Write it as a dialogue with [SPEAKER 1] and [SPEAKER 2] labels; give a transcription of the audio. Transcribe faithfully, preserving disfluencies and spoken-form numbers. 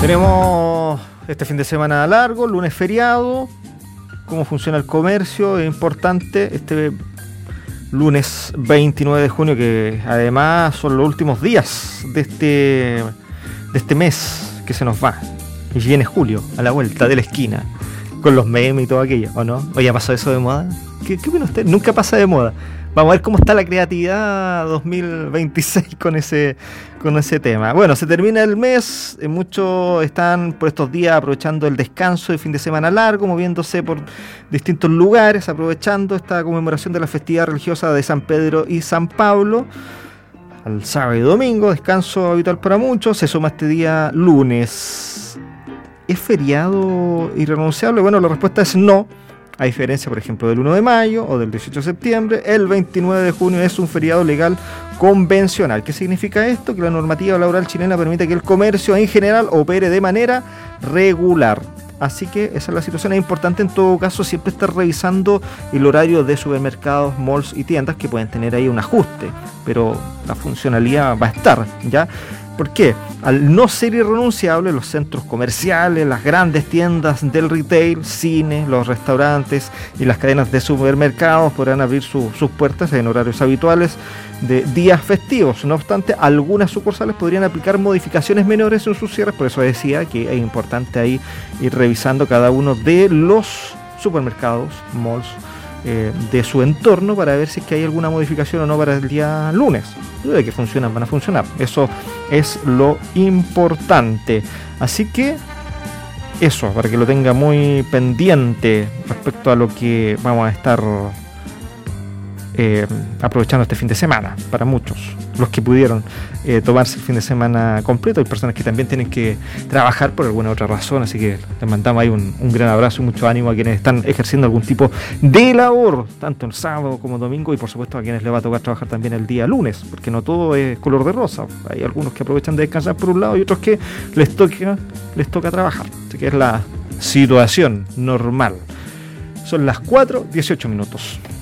[SPEAKER 1] Tenemos este fin de semana largo, lunes feriado. ¿Cómo funciona el comercio? Es importante este lunes veintinueve de junio, que además son los últimos días de este, de este mes que se nos va. Y viene julio, a la vuelta de la esquina, con los memes y todo aquello, ¿o no? Oye, ¿ha pasado eso de moda? ¿Qué, qué opina usted? Nunca pasa de moda. Vamos a ver cómo está la creatividad dos mil veintiséis con ese, con ese tema. Bueno, se termina el mes, muchos están por estos días aprovechando el descanso de fin de semana largo, moviéndose por distintos lugares, aprovechando esta conmemoración de la festividad religiosa de San Pedro y San Pablo. Al sábado y domingo, descanso habitual para muchos, se suma este día lunes. ¿Es feriado irrenunciable? Bueno, la respuesta es no. A diferencia, por ejemplo, del uno de mayo o del dieciocho de septiembre, el veintinueve de junio es un feriado legal convencional. ¿Qué significa esto? Que la normativa laboral chilena permite que el comercio en general opere de manera regular. Así que esa es la situación. Es importante en todo caso siempre estar revisando el horario de supermercados, malls y tiendas, que pueden tener ahí un ajuste, pero la funcionalidad va a estar, ¿ya? ¿Por qué? Al no ser irrenunciable, los centros comerciales, las grandes tiendas del retail, cines, los restaurantes y las cadenas de supermercados podrán abrir su, sus puertas en horarios habituales de días festivos. No obstante, algunas sucursales podrían aplicar modificaciones menores en sus cierres. Por eso decía que es importante ahí ir revisando cada uno de los supermercados, malls, eh, de su entorno, para ver si es que hay alguna modificación o no para el día lunes. De que funcionan, van a funcionar. Eso es lo importante. Así que eso, para que lo tenga muy pendiente respecto a lo que vamos a estar eh, aprovechando este fin de semana. Para muchos, los que pudieron eh, tomarse el fin de semana completo. Hay personas que también tienen que trabajar por alguna otra razón, así que les mandamos ahí un, un gran abrazo y mucho ánimo a quienes están ejerciendo algún tipo de labor, tanto el sábado como domingo, y por supuesto a quienes les va a tocar trabajar también el día lunes, porque no todo es color de rosa. Hay algunos que aprovechan de descansar por un lado y otros que les toca, les toca trabajar, así que es la situación normal. Son las cuatro dieciocho minutos.